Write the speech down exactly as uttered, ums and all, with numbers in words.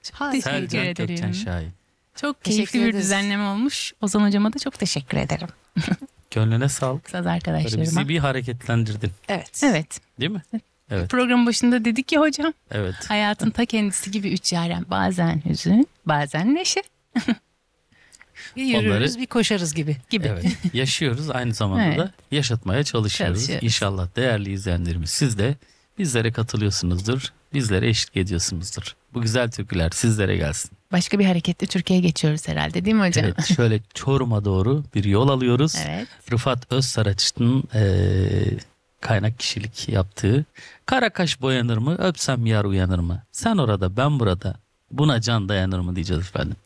Çok teşekkür Selcan Gökçen ederim. Şahin. Çok Teşekkür keyifli bir ederiz. düzenleme olmuş. Ozan hocama da çok teşekkür ederim. Gönlüne sağlık. Saz Böyle arkadaşlarıma. bizi bir hareketlendirdin. Evet. Evet. Değil mi? Evet. Programın başında dedik ki hocam, Evet. hayatın ta kendisi gibi üç yaren. Bazen hüzün, bazen neşe Bir yürürüz Onları- bir koşarız gibi. gibi. Evet. Yaşıyoruz, aynı zamanda Evet. da yaşatmaya çalışıyoruz. Çalışıyoruz. İnşallah değerli izleyenlerimiz siz de bizlere katılıyorsunuzdur. Bizlere eşlik ediyorsunuzdur. Bu güzel türküler sizlere gelsin. Başka bir hareketli Türkiye'ye geçiyoruz herhalde, değil mi hocam? Evet, şöyle Çorum'a doğru bir yol alıyoruz. Evet. Rıfat Özsaraç'ın eee, kaynak kişilik yaptığı Karakaş boyanır mı, öpsem yar uyanır mı? Sen orada ben burada, buna can dayanır mı diyeceğiz efendim.